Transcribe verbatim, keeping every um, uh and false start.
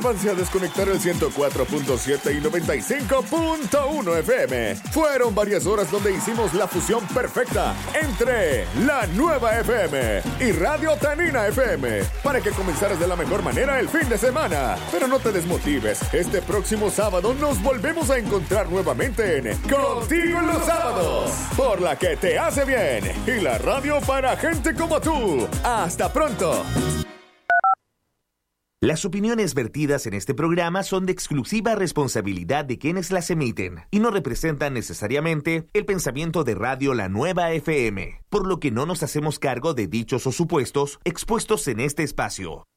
Vuélvanse a desconectar el ciento cuatro punto siete y noventa y cinco punto uno F M. Fueron varias horas donde hicimos la fusión perfecta entre la nueva F M y Radio Tanina F M para que comenzaras de la mejor manera el fin de semana. Pero no te desmotives. Este próximo sábado nos volvemos a encontrar nuevamente en Contigo en los Sábados, por la que te hace bien y la radio para gente como tú. ¡Hasta pronto! Las opiniones vertidas en este programa son de exclusiva responsabilidad de quienes las emiten y no representan necesariamente el pensamiento de Radio La Nueva F M, por lo que no nos hacemos cargo de dichos o supuestos expuestos en este espacio.